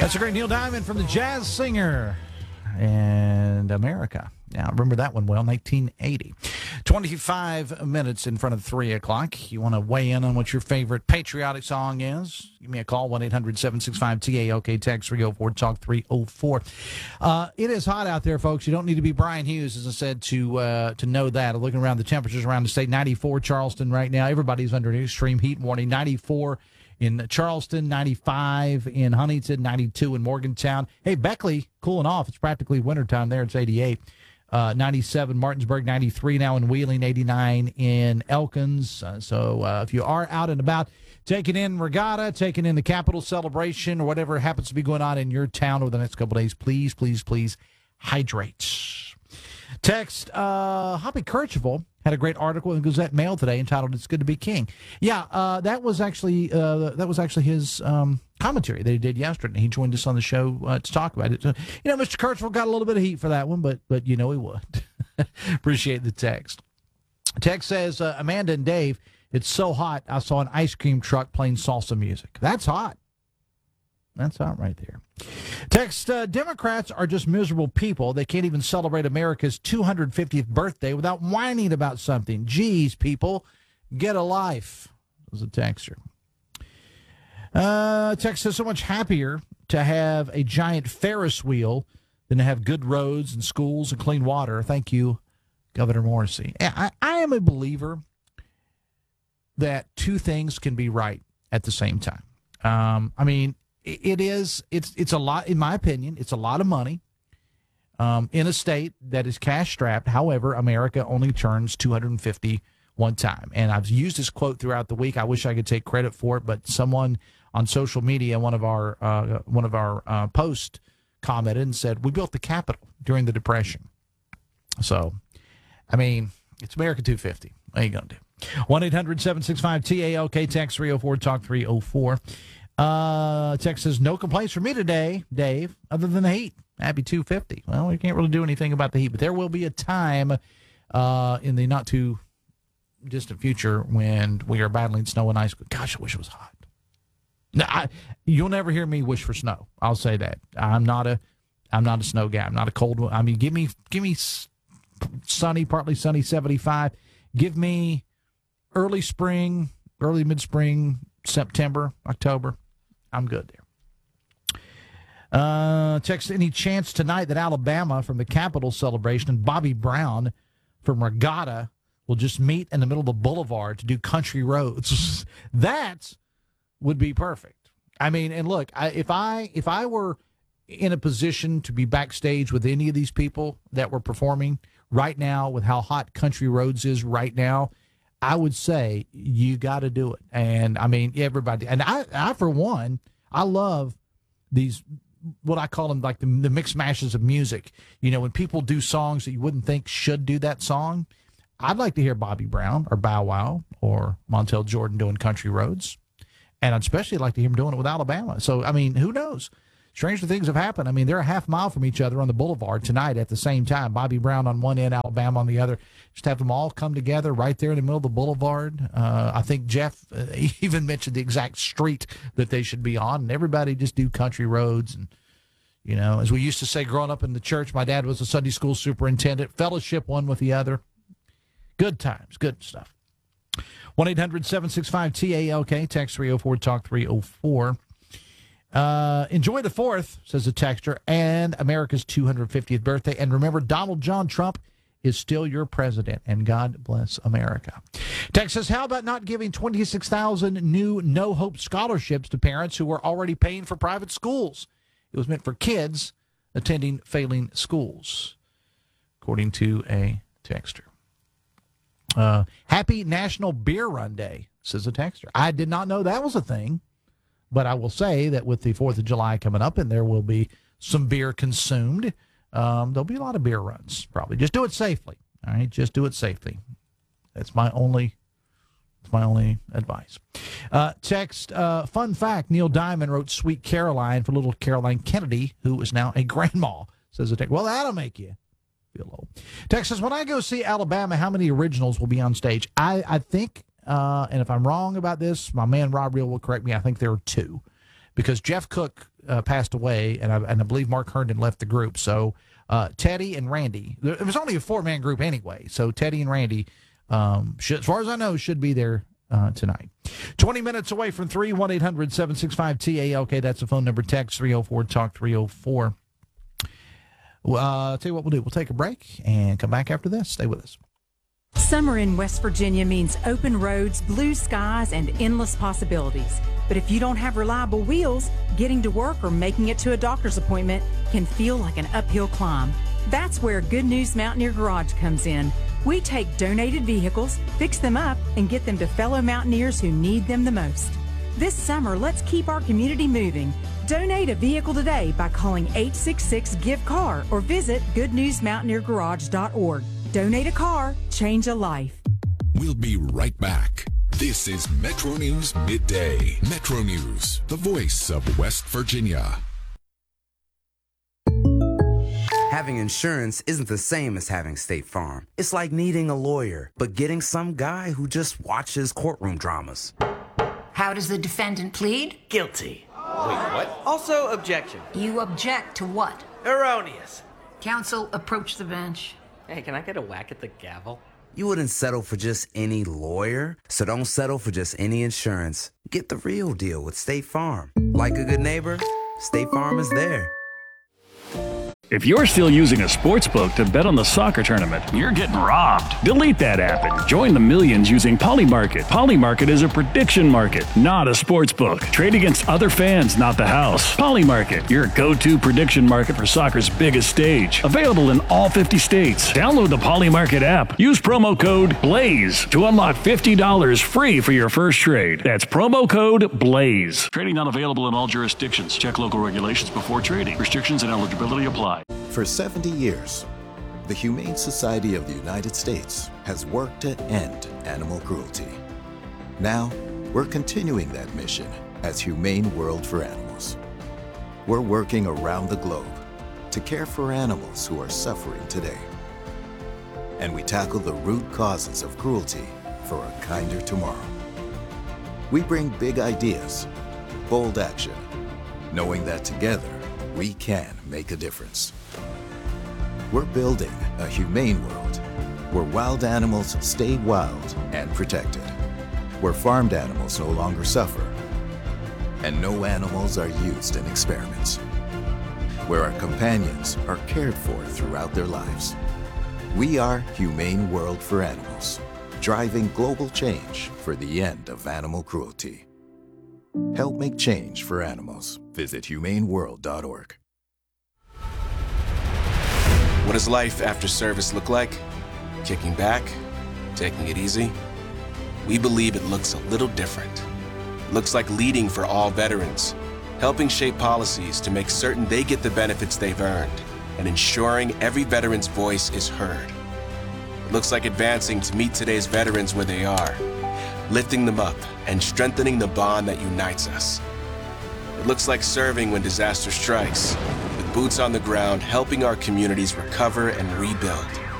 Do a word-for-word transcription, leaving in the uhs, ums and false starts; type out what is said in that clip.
That's a great Neil Diamond from the Jazz Singer and America. Now, remember that one well, nineteen eighty. twenty-five minutes in front of three o'clock. You want to weigh in on what your favorite patriotic song is? Give me a call, one eight hundred seven six five T A L K, text three oh four, talk three oh four. Uh, it is hot out there, folks. You don't need to be Brian Hughes, as I said, to uh, to know that. Looking around the temperatures around the state, ninety-four Charleston right now. Everybody's under an extreme heat warning. ninety-four in Charleston, ninety-five in Huntington, ninety-two in Morgantown. Hey, Beckley, cooling off. It's practically wintertime there. It's eighty-eight. Uh, ninety-seven Martinsburg, ninety-three now in Wheeling, eighty-nine in Elkins. Uh, so uh, if you are out and about, taking in regatta, taking in the Capitol celebration, or whatever happens to be going on in your town over the next couple of days, please, please, please hydrate. Text, uh, Hoppy Kercheval had a great article in the Gazette Mail today entitled "It's Good to Be King." Yeah, uh, that was actually uh, that was actually his um, commentary that he did yesterday. He joined us on the show uh, to talk about it. Uh, you know, Mister Kercheval got a little bit of heat for that one, but but you know he would. Appreciate the text. Text says, uh, Amanda and Dave, it's so hot, I saw an ice cream truck playing salsa music. That's hot. That's hot right there. Text, uh, Democrats are just miserable people. They can't even celebrate America's two hundred fiftieth birthday without whining about something. Geez, people, get a life. Was a texter. Uh, text says, so much happier to have a giant Ferris wheel than to have good roads and schools and clean water. Thank you, Governor Morrissey. I, I am a believer that two things can be right at the same time. Um, I mean, it is, it's it's a lot, in my opinion, it's a lot of money um, in a state that is cash-strapped. However, America only turns two hundred fifty one time. And I've used this quote throughout the week. I wish I could take credit for it, but someone on social media, one of our uh, one of our uh, posts commented and said, we built the Capitol during the Depression. So, I mean, it's America two fifty. What are you going to do? one eight hundred seven six five T A L K, text three oh four, talk three oh four. Uh, text says, no complaints from me today, Dave, other than the heat. Happy two fifty. Well, we can't really do anything about the heat, but there will be a time uh, in the not too distant future when we are battling snow and ice. Gosh, I wish it was hot. No, I, you'll never hear me wish for snow. I'll say that. I'm not a, I'm not a snow guy. I'm not a cold one. I mean, give me, give me sunny, partly sunny, seventy-five. Give me early spring, early mid-spring, September, October. I'm good there. Uh, text, any chance tonight that Alabama from the Capitol celebration and Bobby Brown from Regatta will just meet in the middle of the boulevard to do country roads? That would be perfect. I mean, and look, I, if I if I were in a position to be backstage with any of these people that were performing right now, with how hot country roads is right now, I would say you got to do it. And I mean, everybody, and I, I, for one, I love these, what I call them, like the, the mixed mashes of music. You know, when people do songs that you wouldn't think should do that song, I'd like to hear Bobby Brown or Bow Wow or Montel Jordan doing country roads. And I'd especially like to hear him doing it with Alabama. So, I mean, who knows? Stranger things have happened. I mean, they're a half mile from each other on the boulevard tonight at the same time. Bobby Brown on one end, Alabama on the other. Just have them all come together right there in the middle of the boulevard. Uh, I think Jeff uh, even mentioned the exact street that they should be on. And everybody just do country roads. And, you know, as we used to say growing up in the church, my dad was a Sunday school superintendent. Fellowship one with the other. Good times. Good stuff. one eight hundred seven six five T A L K, text three oh four, talk three oh four. Uh, enjoy the fourth, says the texter, and America's two hundred fiftieth birthday. And remember, Donald John Trump is still your president, and God bless America. Text says, how about not giving twenty-six thousand new No Hope scholarships to parents who were already paying for private schools? It was meant for kids attending failing schools, according to a texter. Uh, happy National Beer Run Day, says a texter. I did not know that was a thing. But I will say that with the fourth of July coming up, and there will be some beer consumed, um, there'll be a lot of beer runs, probably. Just do it safely, all right? Just do it safely. That's my only that's my only advice. Uh, text, uh, fun fact, Neil Diamond wrote Sweet Caroline for little Caroline Kennedy, who is now a grandma, says the text. Well, that'll make you feel old. Text says, when I go see Alabama, how many originals will be on stage? I, I think... Uh, and if I'm wrong about this, my man Rob Reel will correct me. I think there are two. because Jeff Cook uh, passed away, and I, and I believe Mark Herndon left the group. So uh, Teddy and Randy, there, it was only a four-man group anyway, so Teddy and Randy, um, should, as far as I know, should be there uh, tonight. twenty minutes away from three, one eight hundred seven six five T A L K. That's the phone number. Text three oh four talk three oh four. Well, uh, I'll tell you what we'll do. We'll take a break and come back after this. Stay with us. Summer in West Virginia means open roads, blue skies, and endless possibilities. But if you don't have reliable wheels, getting to work or making it to a doctor's appointment can feel like an uphill climb. That's where Good News Mountaineer Garage comes in. We take donated vehicles, fix them up, and get them to fellow mountaineers who need them the most. This summer, let's keep our community moving. Donate a vehicle today by calling eight six six give car or visit good news mountaineer garage dot org. Donate a car, change a life. We'll be right back. This is Metro News Midday. Metro News, the voice of West Virginia. Having insurance isn't the same as having State Farm. It's like needing a lawyer, but getting some guy who just watches courtroom dramas. How does the defendant plead? Guilty. Wait, what? Also, objection. You object to what? Erroneous. Counsel, approach the bench. Hey, can I get a whack at the gavel? You wouldn't settle for just any lawyer, so don't settle for just any insurance. Get the real deal with State Farm. Like a good neighbor, State Farm is there. If you're still using a sportsbook to bet on the soccer tournament, you're getting robbed. Delete that app and join the millions using Polymarket. Polymarket is a prediction market, not a sportsbook. Trade against other fans, not the house. Polymarket, your go-to prediction market for soccer's biggest stage. Available in all fifty states. Download the Polymarket app. Use promo code BLAZE to unlock fifty dollars free for your first trade. That's promo code BLAZE. Trading not available in all jurisdictions. Check local regulations before trading. Restrictions and eligibility apply. For seventy years, the Humane Society of the United States has worked to end animal cruelty. Now, we're continuing that mission as Humane World for Animals. We're working around the globe to care for animals who are suffering today. And we tackle the root causes of cruelty for a kinder tomorrow. We bring big ideas, bold action, knowing that together we can make a difference. We're building a humane world where wild animals stay wild and protected, where farmed animals no longer suffer, and no animals are used in experiments, where our companions are cared for throughout their lives. We are Humane World for Animals, driving global change for the end of animal cruelty. Help make change for animals. Visit humane world dot org. What does life after service look like? Kicking back? Taking it easy? We believe it looks a little different. It looks like leading for all veterans, helping shape policies to make certain they get the benefits they've earned, and ensuring every veteran's voice is heard. It looks like advancing to meet today's veterans where they are, lifting them up and strengthening the bond that unites us. It looks like serving when disaster strikes, with boots on the ground helping our communities recover and rebuild.